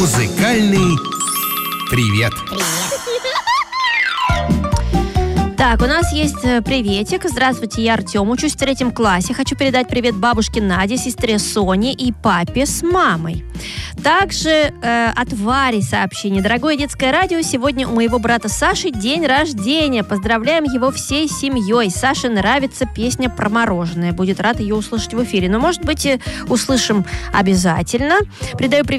Музыкальный привет. Так, у нас есть приветик. Здравствуйте, я Артем, учусь в 3 классе. Хочу передать привет бабушке Наде, сестре Соне и папе с мамой. Также от Вари сообщение. Дорогое детское радио, сегодня у моего брата Саши день рождения. Поздравляем его всей семьей. Саше нравится песня про мороженое. Будет рад ее услышать в эфире. Но, может быть, услышим обязательно. Передаю привет